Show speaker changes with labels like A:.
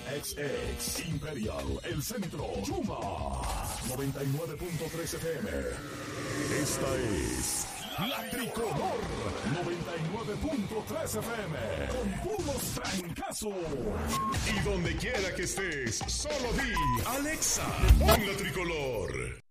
A: XX Imperial, El Centro, Yuma, 99.3 FM. Esta es La Tricolor, 99.3 FM, con puros trancazos. Y donde quiera que estés, solo di Alexa, pon La Tricolor.